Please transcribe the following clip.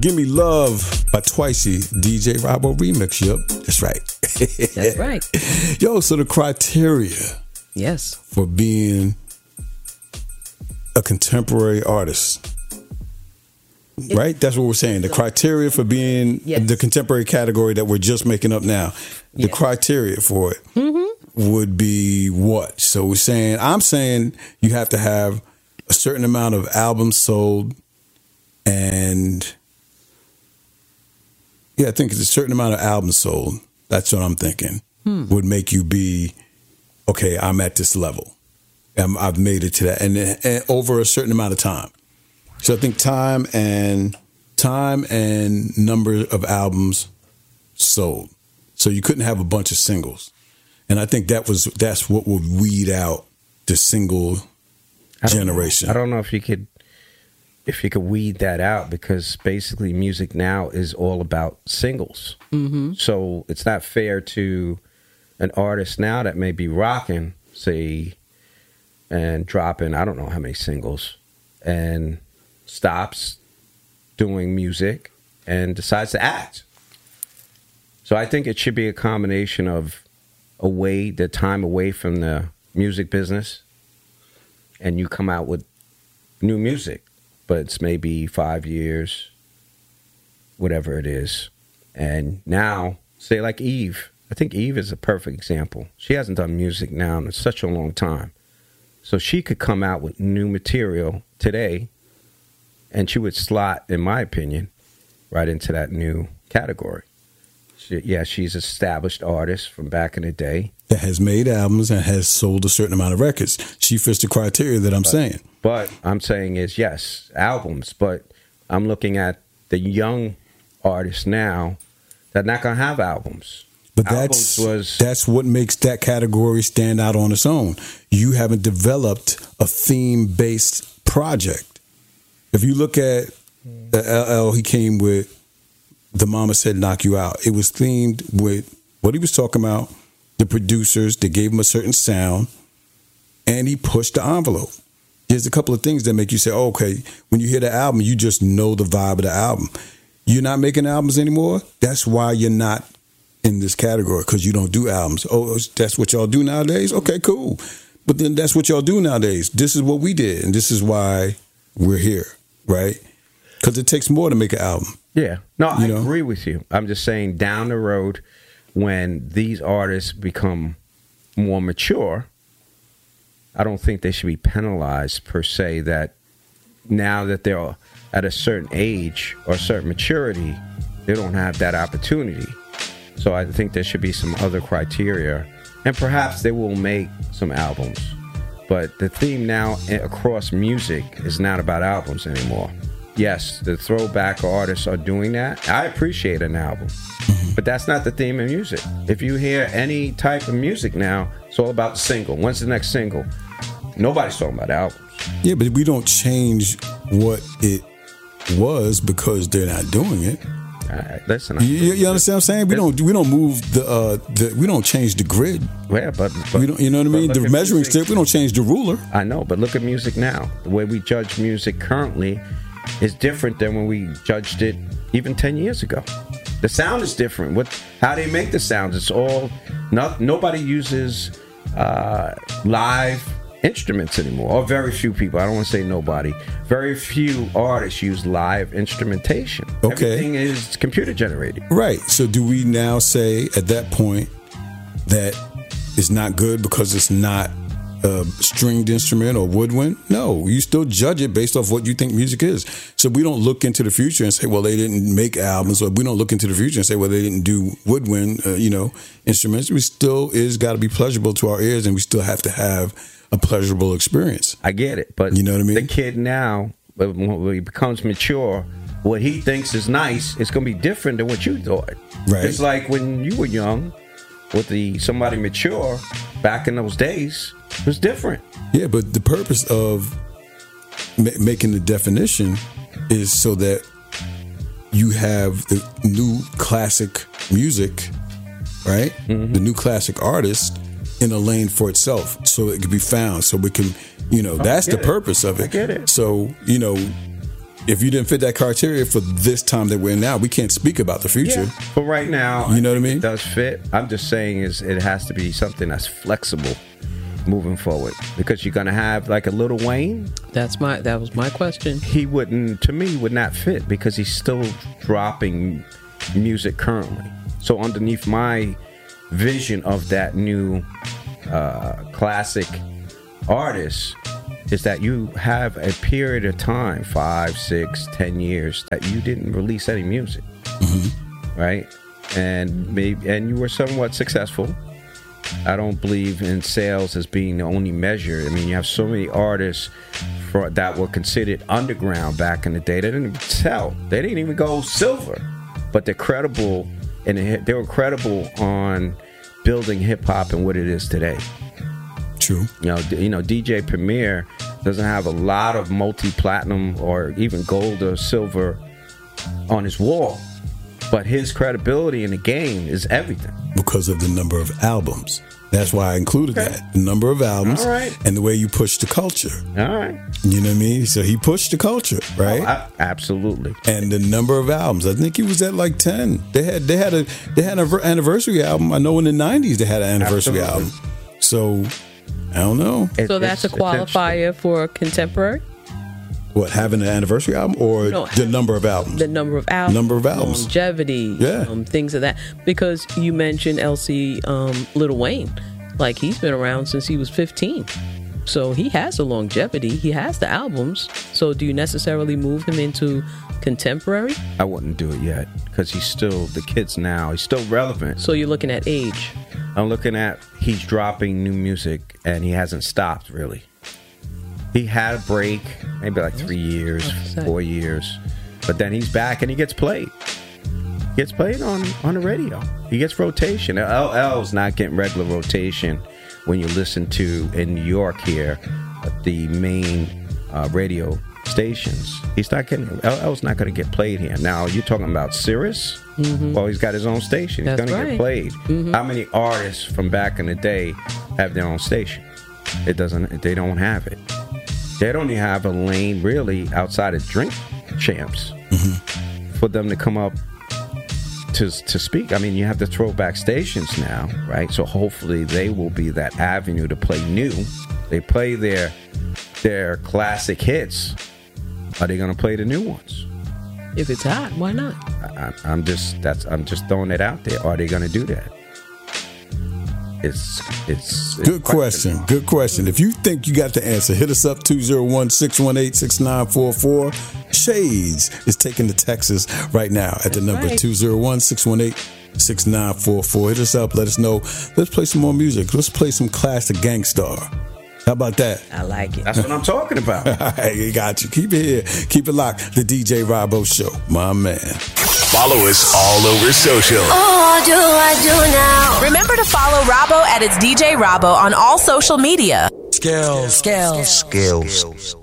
Give Me Love by Twicey, DJ Robbo remix. Yup, that's right. That's right. Yo, so the criteria, yes, for being a contemporary artist, right? That's what we're saying. The criteria for being the contemporary category that we're just making up now. The criteria for it would be what? So I'm saying you have to have a certain amount of albums sold, and I think it's a certain amount of albums sold. That's what I'm thinking. Would make you be, okay, I'm at this level. I've made it to that. And over a certain amount of time. So I think time and number of albums sold. So you couldn't have a bunch of singles. And I think that's what would weed out the single generation. I don't know if you could weed that out, because basically music now is all about singles. So it's not fair to an artist now that may be rocking, say, and dropping, I don't know how many singles, and stops doing music and decides to act. So I think it should be a combination of the time away from the music business, and you come out with new music, but it's maybe 5 years, whatever it is. And now, say like Eve. I think Eve is a perfect example. She hasn't done music now in such a long time. So she could come out with new material today, and she would slot, in my opinion, right into that new category. She's an established artist from back in the day. That has made albums and has sold a certain amount of records. She fits the criteria that I'm saying. But I'm saying is, yes, albums. But I'm looking at the young artists now that are not going to have albums. But that's what makes that category stand out on its own. You haven't developed a theme-based project. If you look at the LL he came with, The Mama Said Knock You Out, it was themed with what he was talking about, the producers, they gave him a certain sound, and he pushed the envelope. There's a couple of things that make you say, oh, okay, when you hear the album, you just know the vibe of the album. You're not making albums anymore? That's why you're not in this category, because you don't do albums. Oh, that's what y'all do nowadays? Okay, cool. But then that's what y'all do nowadays. This is what we did, and this is why we're here, right? Because it takes more to make an album. Yeah. No, I agree with you. I'm just saying down the road, when these artists become more mature, I don't think they should be penalized per se, that now that they're at a certain age or a certain maturity, they don't have that opportunity. So I think there should be some other criteria, and perhaps they will make some albums. But the theme now across music is not about albums anymore. Yes, the throwback artists are doing that. I appreciate an album, but that's not the theme of music. If you hear any type of music now, it's all about the single. When's the next single? Nobody's talking about albums. Yeah, but we don't change what it was because they're not doing it. Listen, you understand what I'm saying? We don't move we don't change the grid. Yeah, but we don't, you know what I mean? The measuring stick, we don't change the ruler. I know, but look at music now. The way we judge music currently is different than when we judged it even 10 years ago. The sound is different. How they make the sounds, it's all nobody uses live instruments anymore, or very few people. I don't want to say nobody. Very few artists use live instrumentation. Okay. Everything is computer generated. Right. So do we now say at that point that it's not good because it's not a stringed instrument or woodwind? No, you still judge it based off what you think music is. So we don't look into the future and say, well, they didn't make albums, or we don't look into the future and say, well, they didn't do woodwind, instruments. We still got to be pleasurable to our ears, and we still have to have a pleasurable experience. I get it, but you know what I mean? The kid now, when he becomes mature, what he thinks is nice, it's going to be different than what you thought. Right. It's like when you were young, with somebody mature back in those days, it was different. Yeah, but the purpose of making the definition is so that you have the new classic music, right? Mm-hmm. The new classic artist in a lane for itself, so it can be found, so we can, that's the purpose of it. I get it. So, if you didn't fit that criteria for this time that we're in now, we can't speak about the future. Yeah. But right now, you know what I mean? It does fit. I'm just saying it has to be something that's flexible moving forward, because you're gonna have like a Lil Wayne. That was my question. He would not fit because he's still dropping music currently. So underneath my vision of that new classic artist is that you have a period of time, 5, 6, 10 years, that you didn't release any music, right? And you were somewhat successful. I don't believe in sales as being the only measure. I mean, you have so many artists that were considered underground back in the day. They didn't even sell. They didn't even go silver, but they're credible, and they were credible on building hip hop and what it is today. True. You know, DJ Premier doesn't have a lot of multi-platinum or even gold or silver on his wall, but his credibility in the game is everything because of the number of albums. That's why I included that. The number of albums and the way you push the culture. All right. You know what I mean? So he pushed the culture, right? Oh, absolutely. And the number of albums. I think he was at like 10. They had an anniversary album. I know in the 90s they had an anniversary album. So I don't know. So that's a qualifier for contemporary? What, having an anniversary album or the number of albums? The number of albums. Number of albums. Longevity. Things of that. Because you mentioned Lil Wayne. Like, he's been around since he was 15. So he has the longevity. He has the albums. So do you necessarily move him into contemporary? I wouldn't do it yet because the kid's now. He's still relevant. So you're looking at age. I'm looking at he's dropping new music and he hasn't stopped really. He had a break, maybe like 3 years, 4 years, but then he's back and he gets played. He gets played on the radio. He gets rotation. LL's not getting regular rotation when you listen to in New York here the main radio stations. LL's not going to get played here. Now you're talking about Sirius. Well, he's got his own station. He's going to get played. How many artists from back in the day have their own station? They don't have it. They don't even have a lane really outside of Drink Champs for them to come up to speak. I mean, you have the throwback stations now, right? So hopefully they will be that avenue to play new. They play their classic hits. Are they going to play the new ones? If it's hot, why not? I'm just throwing it out there. Are they going to do that? It's good question. Good question. If you think you got the answer, hit us up 201-618-6944. Shades is taking to Texas right now at the number 201-618-6944. Hit us up. Let us know. Let's play some more music. Let's play some classic Gangstar. How about that? I like it. That's what I'm talking about. All right, you got you. Keep it here. Keep it locked. The DJ Robbo Show. My man. Follow us all over social. Oh, do I do now? Remember to follow Robbo at It's DJ Robbo on all social media. Skills.